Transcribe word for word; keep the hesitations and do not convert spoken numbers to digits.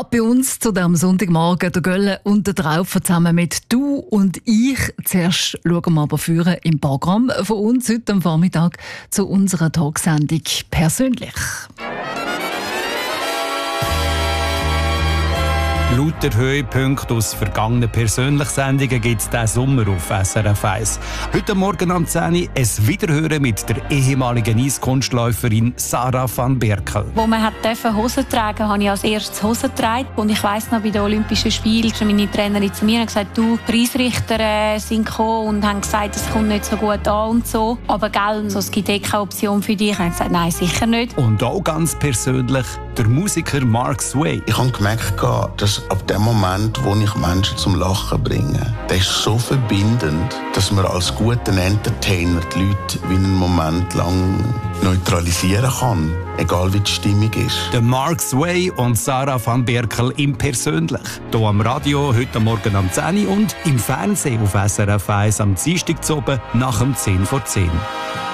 Gerade bei uns zu diesem Sonntagmorgen der Gölle und der Traufer zusammen mit «Du und ich». Zuerst schauen wir aber führen im Programm von uns heute am Vormittag zu unserer Talksendung «Persönlich». Lauter Höhepunkte aus vergangenen Persönlichsendungen gibt es diesen Sommer auf S R F eins. Heute Morgen am zehn Uhr ein Wiederhören mit der ehemaligen Eiskunstläuferin Sarah van Berkel. Wo man hat Hosen tragen, habe ich als erstes Hosen getragen. Und ich weiss noch, bei den Olympischen Spielen kam meine Trainerin zu mir und gesagt, du, Preisrichter äh, sind gekommen und haben gesagt, es kommt nicht so gut an und so. Aber gell, so, es gibt eh keine Option für dich. Ich habe gesagt, nein, sicher nicht. Und auch ganz persönlich der Musiker Mark Sway. Ich habe gemerkt, dass ab dem Moment, wo ich Menschen zum Lachen bringe, der ist so verbindend, dass man als guter Entertainer die Leute wie einen Moment lang neutralisieren kann, egal wie die Stimmung ist. Der Mark Sway und Sarah van Berkel im Persönlich. Hier am Radio heute Morgen am zehn Uhr und im Fernsehen auf S R F eins am Dienstag zu oben nach dem zehn vor zehn.